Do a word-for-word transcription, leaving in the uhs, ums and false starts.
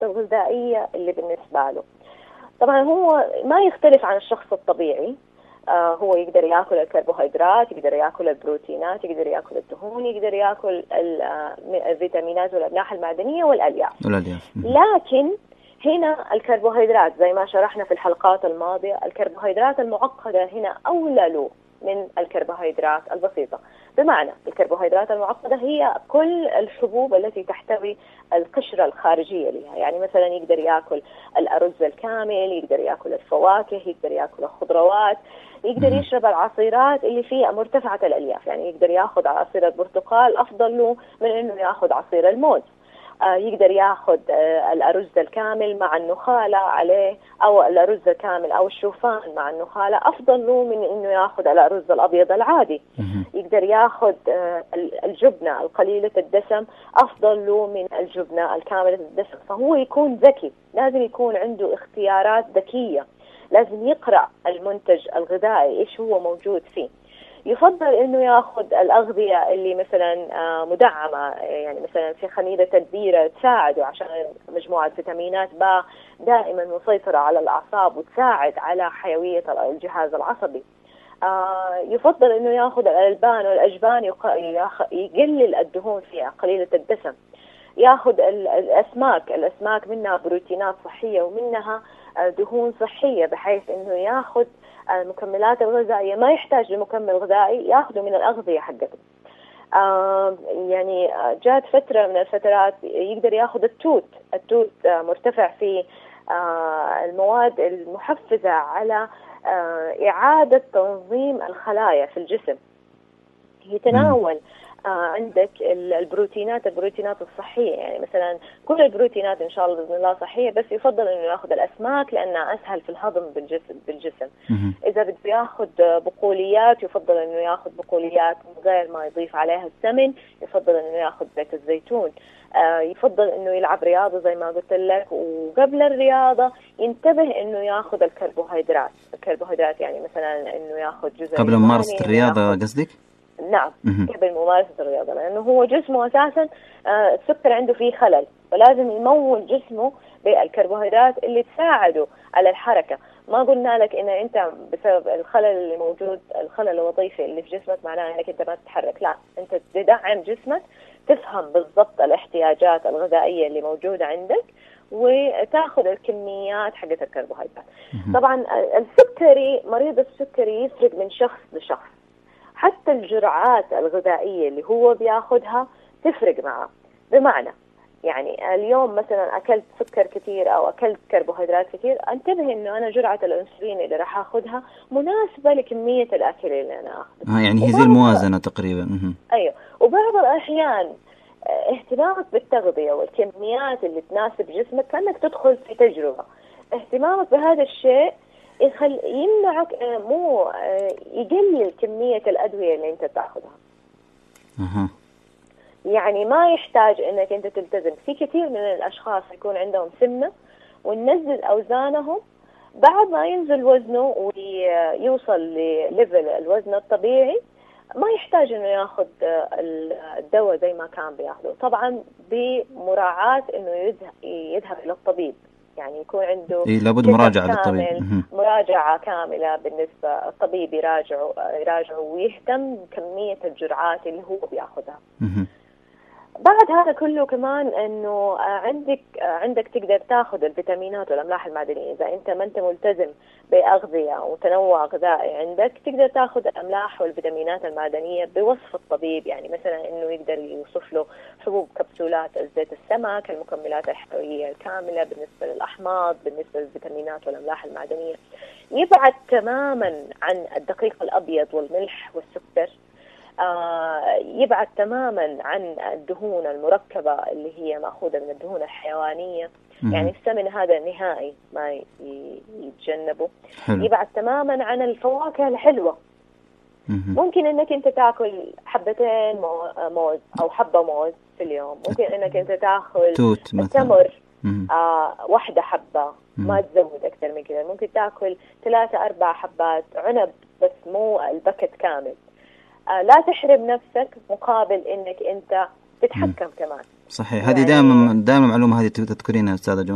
الغذائية اللي بالنسبة له. طبعا هو ما يختلف عن الشخص الطبيعي، آه هو يقدر يأكل الكربوهيدرات، يقدر يأكل البروتينات، يقدر يأكل الدهون، يقدر يأكل الفيتامينات والأملاح المعدنية والألياف. والألياف. لكن هنا الكربوهيدرات زي ما شرحنا في الحلقات الماضية، الكربوهيدرات المعقدة هنا أولى له من الكربوهيدرات البسيطة. بمعنى الكربوهيدرات المعقدة هي كل الحبوب التي تحتوي القشرة الخارجية لها، يعني مثلا يقدر يأكل الأرز الكامل، يقدر يأكل الفواكه، يقدر يأكل الخضروات، يقدر يشرب العصيرات اللي فيها مرتفعة الألياف، يعني يقدر يأخذ عصير البرتقال أفضل له من إنه يأخذ عصير الموز. آه يقدر ياخذ آه الأرز الكامل مع النخالة عليه، أو الأرز الكامل أو الشوفان مع النخالة أفضل له من إنه ياخذ الأرز الأبيض العادي. يقدر ياخذ آه الجبنة القليلة الدسم أفضل له من الجبنة الكاملة الدسم. فهو يكون ذكي، لازم يكون عنده اختيارات ذكية، لازم يقرأ المنتج الغذائي إيش هو موجود فيه. يفضل إنه يأخذ الأغذية اللي مثلا مدعمة، يعني مثلا في خميرة البيرة تساعده عشان مجموعة فيتامينات با دائما مسيطرة على الأعصاب وتساعد على حيوية الجهاز العصبي. يفضل إنه يأخذ الألبان والأجبان، يقلل الدهون فيها قليلة الدسم. يأخذ الأسماك، الأسماك منها بروتينات صحية ومنها دهون صحية، بحيث إنه يأخذ المكملات الغذائية ما يحتاج لمكمل غذائي، يأخذه من الأغذية حقته. آه يعني جات فترة من الفترات يقدر يأخذ التوت. التوت آه مرتفع في آه المواد المحفزة على آه إعادة تنظيم الخلايا في الجسم. يتناول آه عندك البروتينات البروتينات الصحية، يعني مثلا كل البروتينات إن شاء الله بإذن الله صحية، بس يفضل إنه يأخذ الأسماك لأنها أسهل في الهضم بالجسم بالجسم. إذا بده يأخذ بقوليات يفضل إنه يأخذ بقوليات من غير ما يضيف عليها السمن، يفضل إنه يأخذ زيت الزيتون. آه يفضل إنه يلعب رياضة زي ما قلت لك، وقبل الرياضة ينتبه إنه يأخذ الكربوهيدرات. الكربوهيدرات يعني مثلا إنه يأخذ جزء قبل ممارسة الرياضة قصدك؟ نعم قبل ممارسة الرياضة، لأنه هو جسمه أساسا آه السكر عنده فيه خلل، فلازم يمول جسمه بالكربوهيدرات اللي تساعده على الحركة. ما قلنا لك إن أنت بسبب الخلل اللي موجود، الخلل الوظيفي اللي في جسمك، معناه إنك أنت ما تتحرك، لا، أنت تدعم جسمك، تفهم بالضبط الاحتياجات الغذائية اللي موجودة عندك وتاخذ الكميات حقت الكربوهيدرات. طبعا السكري، مريض السكري يفرق من شخص لشخص، حتى الجرعات الغذائية اللي هو بياخدها تفرق معه. بمعنى يعني اليوم مثلا أكلت سكر كثير أو أكلت كربوهيدرات كثير، انتبه إنه أنا جرعة الأنسولين اللي راح أخذها مناسبة لكمية الأكل اللي أنا أخذه. آه يعني هي زي الموازنة تقريبا. أيوه. وبعض الأحيان اهتمامك بالتغذية والكميات اللي تناسب جسمك كأنك تدخل في تجربة. اهتمامك بهذا الشيء يخل يمنعك مو يقلل كمية الأدوية اللي أنت تأخذها. أه. يعني ما يحتاج إنك أنت تلتزم. في كثير من الأشخاص يكون عندهم سمنة وننزل أوزانهم، بعد ما ينزل وزنه ويوصل لليفل الوزن الطبيعي ما يحتاج إنه يأخذ الدواء زي ما كان بيأخذه، طبعا بمراعاة إنه يذهب إلى الطبيب، يعني يكون عنده إيه لابد مراجعة للطبيب، مراجعة كاملة بالنسبة الطبيب يراجعه يراجعه ويهتم بكمية الجرعات اللي هو بياخذها. بعد هذا كله كمان انه عندك عندك تقدر تاخذ الفيتامينات والاملاح المعدنيه. اذا انت ما انت ملتزم باغذيه وتنوع غذائي عندك، تقدر تاخذ الاملاح والفيتامينات المعدنيه بوصف الطبيب، يعني مثلا انه يقدر يوصف له حبوب كبسولات زيت السمك، المكملات الحيويه الكامله بالنسبه للاحماض، بالنسبه للفيتامينات والاملاح المعدنيه. يبعد تماما عن الدقيق الابيض والملح والسكر. آه يبعد تماما عن الدهون المركبة اللي هي مأخوذة من الدهون الحيوانية. مم. يعني السمن هذا نهائي ما يتجنبه. حلو. يبعد تماما عن الفواكه الحلوة. مم. ممكن انك انت تاكل حبتين موز او حبة موز في اليوم، ممكن انك انت تاكل التمر آه واحدة حبة. مم. ما تزود اكثر من كذا. ممكن تاكل ثلاثة اربع حبات عنب، بس مو البكت كامل. آه لا تحرم نفسك مقابل انك انت تتحكم. مم. كمان صحيح. هذه يعني دائما دائما معلومة هذه تذكرينها أستاذة جمال.